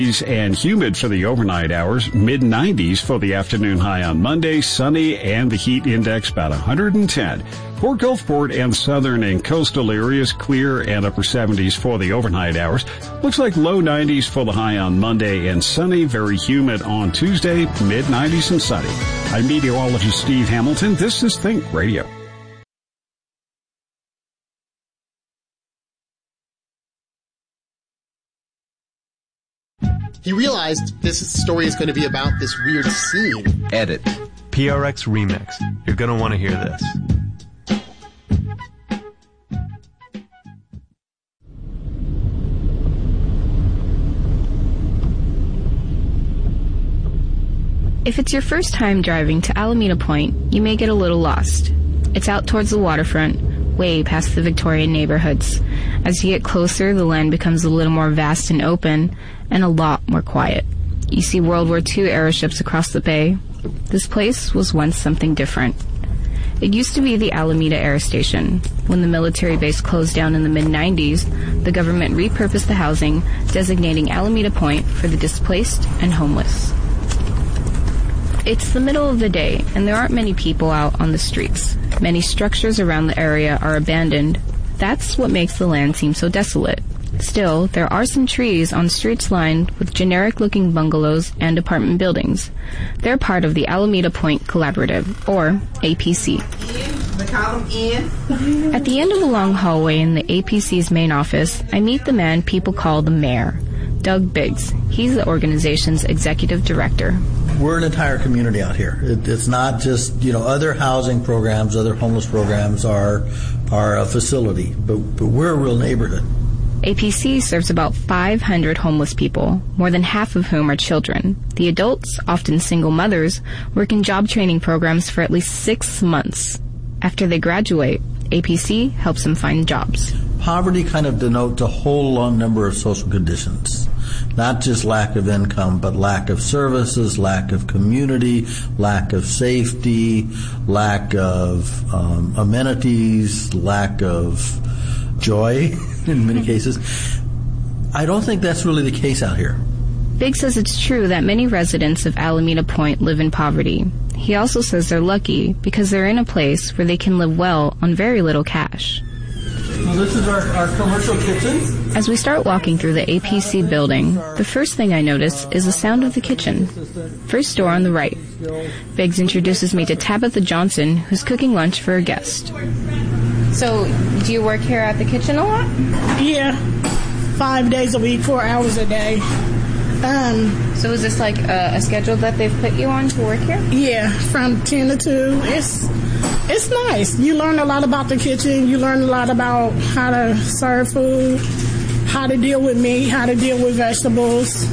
And humid for the overnight hours, mid-90s for the afternoon high on Monday, sunny, and the heat index about 110. For Gulfport and southern and coastal areas, clear and upper 70s for the overnight hours. Looks like low 90s for the high on Monday and sunny, very humid on Tuesday, mid-90s and sunny. I'm meteorologist Steve Hamilton. This is Think Radio. He realized this story is going to be about this weird scene. Edit. PRX Remix. You're going to want to hear this. If it's your first time driving to Alameda Point, you may get a little lost. It's out towards the waterfront, way past the Victorian neighborhoods. As you get closer, the land becomes a little more vast and open, and a lot more quiet. You see World War II airships across the bay. This place was once something different. It used to be the Alameda Air Station. When the military base closed down in the mid-90s, the government repurposed the housing, designating Alameda Point for the displaced and homeless. It's the middle of the day, and there aren't many people out on the streets. Many structures around the area are abandoned. That's what makes the land seem so desolate. Still, there are some trees on streets lined with generic-looking bungalows and apartment buildings. They're part of the Alameda Point Collaborative, or APC. At the end of a long hallway in the APC's main office, I meet the man people call the mayor, Doug Biggs. He's the organization's executive director. We're an entire community out here. It's not just, other housing programs, other homeless programs are a facility, but we're a real neighborhood. APC serves about 500 homeless people, more than half of whom are children. The adults, often single mothers, work in job training programs for at least 6 months. After they graduate, APC helps them find jobs. Poverty kind of denotes a whole long number of social conditions. Not just lack of income, but lack of services, lack of community, lack of safety, lack of amenities, lack of joy in many cases. I don't think that's really the case out here. Big says it's true that many residents of Alameda Point live in poverty. He also says they're lucky because they're in a place where they can live well on very little cash. Well, this is our commercial kitchen. As we start walking through the APC building, the first thing I notice is the sound of the kitchen. First door on the right. Biggs introduces me to Tabitha Johnson, who's cooking lunch for a guest. So, do you work here at the kitchen a lot? Yeah, 5 days a week, 4 hours a day. So is this like a schedule that they've put you on to work here? Yeah, from 10 to 2. It's nice. You learn a lot about the kitchen. You learn a lot about how to serve food, how to deal with meat, how to deal with vegetables,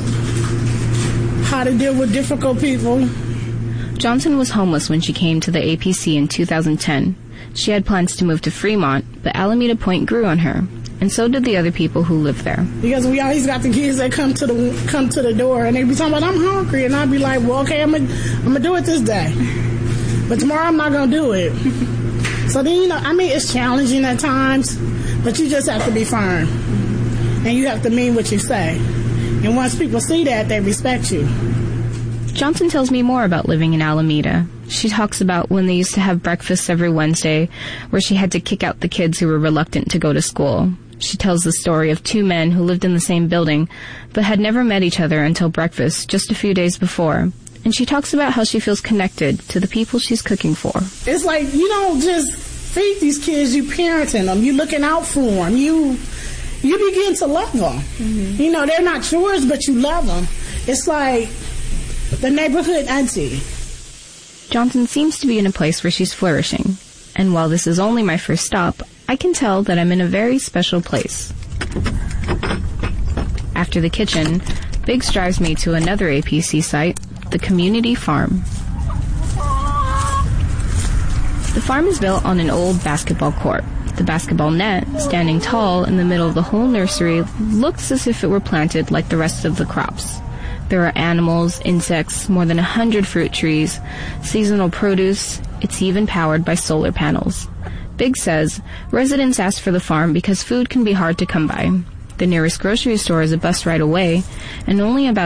how to deal with difficult people. Johnson was homeless when she came to the APC in 2010. She had plans to move to Fremont, but Alameda Point grew on her, and so did the other people who lived there. Because we always got the kids that come to the door, and they be talking about, I'm hungry, and I'd be like, well, okay, I'm gonna do it this day, but tomorrow I'm not gonna do it. So then, it's challenging at times, but you just have to be firm, and you have to mean what you say. And once people see that, they respect you. Johnson tells me more about living in Alameda. She talks about when they used to have breakfast every Wednesday, where she had to kick out the kids who were reluctant to go to school. She tells the story of 2 men who lived in the same building, but had never met each other until breakfast just a few days before. And she talks about how she feels connected to the people she's cooking for. It's like, you don't just feed these kids, you parenting them, you looking out for them, you begin to love them. Mm-hmm. They're not yours, but you love them. It's like the neighborhood auntie. Johnson seems to be in a place where she's flourishing. And while this is only my first stop, I can tell that I'm in a very special place. After the kitchen, Biggs drives me to another APC site, the community farm. The farm is built on an old basketball court. The basketball net, standing tall in the middle of the whole nursery, looks as if it were planted like the rest of the crops. There are animals, insects, more than 100 fruit trees, seasonal produce. It's even powered by solar panels. Biggs says residents ask for the farm because food can be hard to come by. The nearest grocery store is a bus ride away, and only about